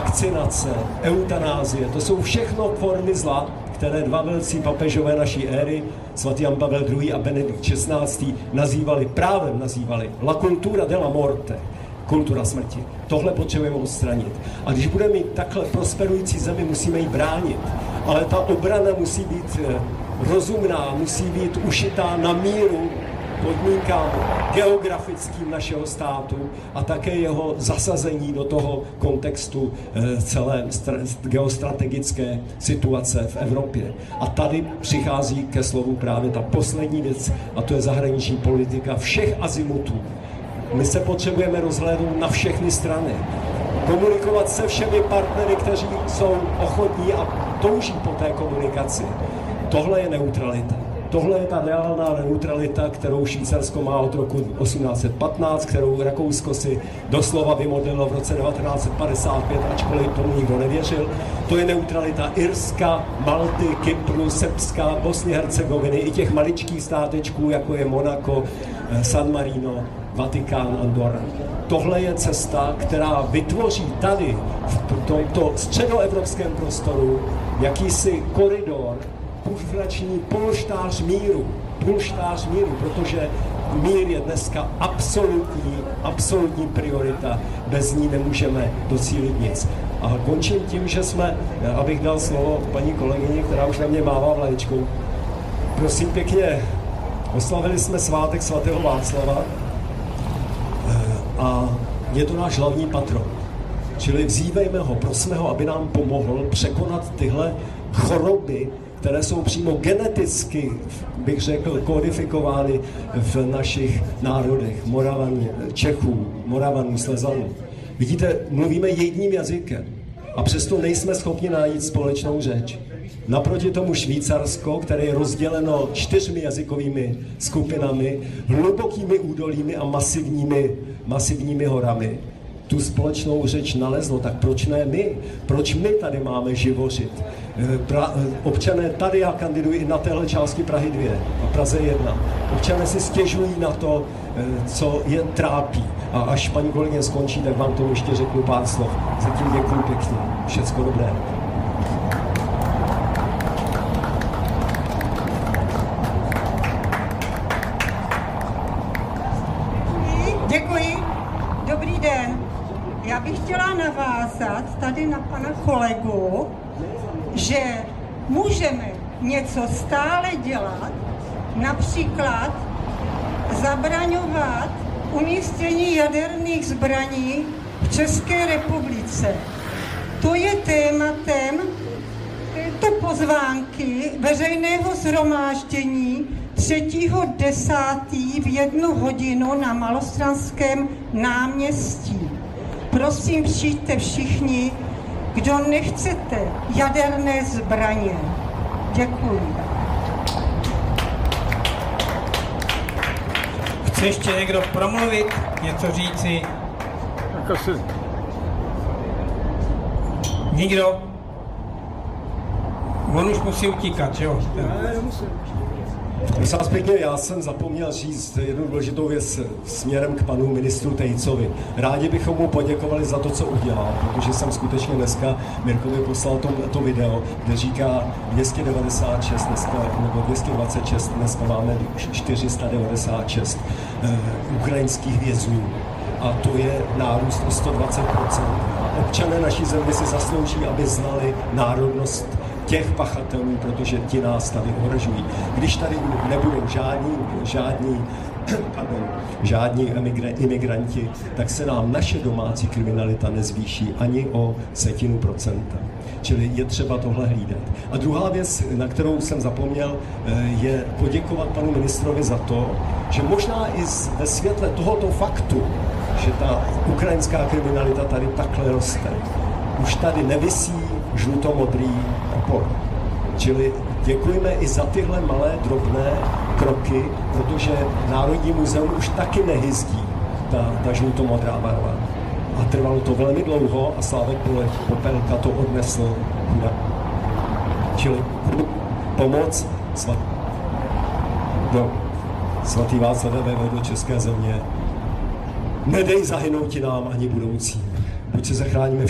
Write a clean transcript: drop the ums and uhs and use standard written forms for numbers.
vakcinace, eutanázie, to jsou všechno formy zla, které dva velcí papežové naší éry, svatý Jan Pavel II. A Benedikt XVI. Právem nazývali la cultura della morte, kultura smrti. Tohle potřebujeme odstranit. A když budeme mít takhle prosperující zemi, musíme ji bránit. Ale ta obrana musí být rozumná, musí být ušitá na míru podmínkám geografickým našeho státu a také jeho zasazení do toho kontextu celé geostrategické situace v Evropě. A tady přichází ke slovu právě ta poslední věc, a to je zahraniční politika všech azimutů. My se potřebujeme rozhlédnout na všechny strany, komunikovat se všemi partnery, kteří jsou ochotní a touží po té komunikaci. Tohle je neutralita. Tohle je ta reálná neutralita, kterou Švýcarsko má od roku 1815, kterou Rakousko si doslova vymodelilo v roce 1955, ačkoliv tomu nikdo nevěřil. To je neutralita Irska, Malty, Kypru, Srbska, Bosny, Hercegoviny i těch maličkých státečků, jako je Monako, San Marino, Vatikán, Andorra. Tohle je cesta, která vytvoří tady v tomto středoevropském prostoru jakýsi koridor, půlfrační polštář míru, protože mír je dneska absolutní priorita, bez ní nemůžeme docílit nic. A končím tím, že abych dal slovo paní kolegyni, která už na mě mává vlaječkou. Prosím pěkně, oslavili jsme svátek svatého Václava a je to náš hlavní patron. Čili vzívejme ho, prosme ho, aby nám pomohl překonat tyhle choroby, které jsou přímo geneticky, bych řekl, kodifikovány v našich národech, Čechů, Moravanů, Slezanů. Vidíte, mluvíme jedním jazykem a přesto nejsme schopni najít společnou řeč. Naproti tomu Švýcarsko, které je rozděleno 4 jazykovými skupinami, hlubokými údolími a masivními horami, tu společnou řeč nalezlo, tak proč ne my? Proč my tady máme živořit? Občané tady, já kandiduji i na téhle části Prahy 2 a Praze 1. Občané si stěžují na to, co je trápí. A až paní kolegyně skončí, tak vám tomu ještě řeknu pár slov. Zatím děkuji pěkně. Všecko dobré. Děkuji. Dobrý den. Já bych chtěla navázat tady na pana kolegu, že můžeme něco stále dělat, například zabraňovat umístění jaderných zbraní v České republice. To je tématem této pozvánky veřejného shromáždění 3.10. v 1 hodinu na Malostranském náměstí. Prosím, přijďte všichni, kdo nechcete jaderné zbraně. Děkuji. Chce ještě někdo promluvit, něco říci? Nikdo? On už musí utíkat, jo? Pěkně, já jsem zapomněl říct jednu důležitou věc směrem k panu ministru Tejcovi. Rádi bychom mu poděkovali za to, co udělal, protože jsem skutečně dneska Mirkovi poslal to video, kde říká 296 dneska, nebo 226, dneska máme 496 ukrajinských vězňů. A to je nárůst o 120%. Občané naší země si zaslouží, aby znali národnost těch pachatelů, protože ti nás tady ohrožují. Když tady nebudou žádní imigranti, tak se nám naše domácí kriminalita nezvýší ani o 1%. Čili je třeba tohle hlídat. A druhá věc, na kterou jsem zapomněl, je poděkovat panu ministrovi za to, že možná i ve světle tohoto faktu, že ta ukrajinská kriminalita tady takhle roste, už tady nevisí žlutomodrý opor. Čili děkujeme i za tyhle malé, drobné kroky, protože Národní muzeum už taky nehyzdí ta žlutomodrá barva. A trvalo to velmi dlouho a Slávek Popelka to odnesl. Čili pomoc svatý Václav vévodo České země. Nedej zahynout nám ani budoucím. Buď se zachráníme